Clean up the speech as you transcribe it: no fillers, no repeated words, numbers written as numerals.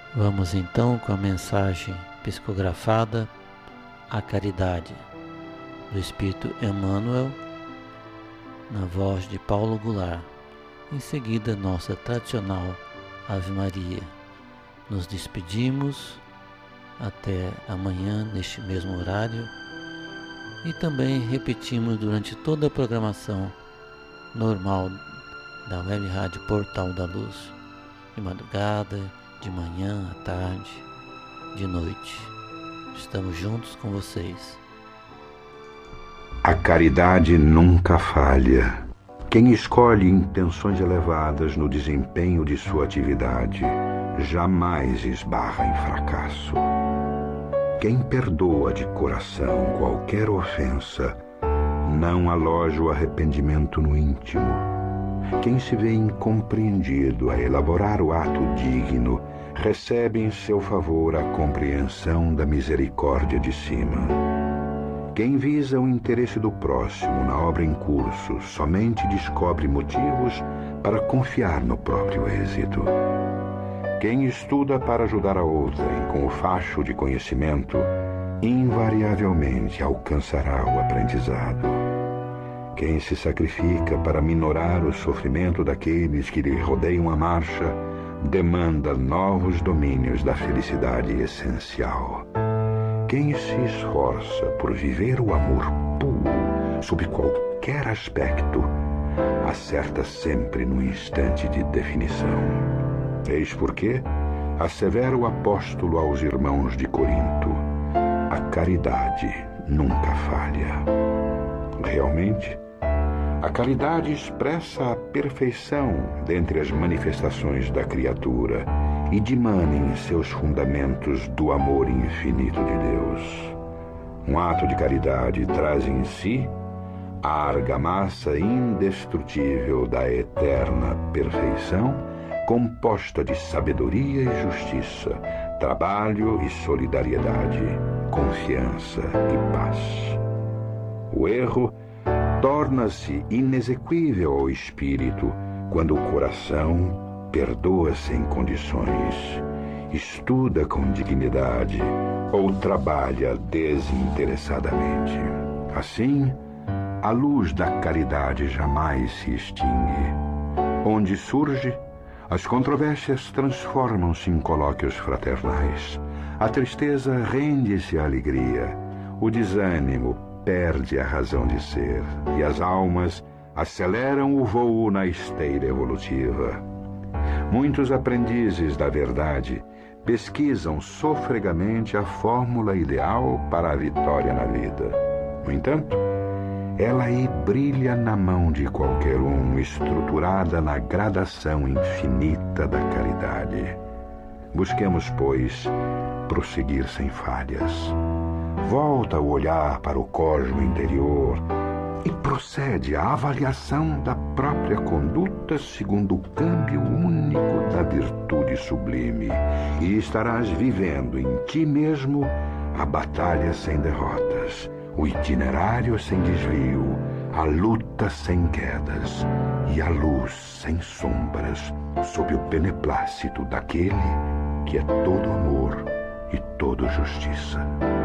Vamos então com a mensagem psicografada A Caridade, do Espírito Emmanuel, na voz de Paulo Goulart. Em seguida, nossa tradicional Ave Maria. Nos despedimos até amanhã neste mesmo horário e também repetimos durante toda a programação normal da Web Rádio Portal da Luz, de madrugada, de manhã, à tarde, de noite. Estamos juntos com vocês. A caridade nunca falha. Quem escolhe intenções elevadas no desempenho de sua atividade jamais esbarra em fracasso. Quem perdoa de coração qualquer ofensa não aloja o arrependimento no íntimo. Quem se vê incompreendido a elaborar o ato digno recebe em seu favor a compreensão da misericórdia de cima. Quem visa o interesse do próximo na obra em curso somente descobre motivos para confiar no próprio êxito. Quem estuda para ajudar a outrem com o facho de conhecimento invariavelmente alcançará o aprendizado. Quem se sacrifica para minorar o sofrimento daqueles que lhe rodeiam a marcha demanda novos domínios da felicidade essencial. Quem se esforça por viver o amor puro sob qualquer aspecto acerta sempre no instante de definição. Eis porque assevera o apóstolo aos irmãos de Corinto: a caridade nunca falha. Realmente, a caridade expressa a perfeição dentre as manifestações da criatura e dimana em seus fundamentos do amor infinito de Deus. Um ato de caridade traz em si a argamassa indestrutível da eterna perfeição, composta de sabedoria e justiça, trabalho e solidariedade, confiança e paz. O erro torna-se inexequível ao espírito quando o coração perdoa sem condições, estuda com dignidade ou trabalha desinteressadamente. Assim, a luz da caridade jamais se extingue. Onde surge, as controvérsias transformam-se em colóquios fraternais. A tristeza rende-se à alegria. O desânimo perde a razão de ser. E as almas aceleram o voo na esteira evolutiva. Muitos aprendizes da verdade pesquisam sofregamente a fórmula ideal para a vitória na vida. No entanto, ela aí brilha na mão de qualquer um, estruturada na gradação infinita da caridade. Busquemos, pois, prosseguir sem falhas. Volta o olhar para o cosmo interior e procede à avaliação da própria conduta segundo o câmbio único da virtude sublime, e estarás vivendo em ti mesmo a batalha sem derrotas, o itinerário sem desvio, a luta sem quedas e a luz sem sombras, sob o beneplácito daquele que é todo amor e todo justiça.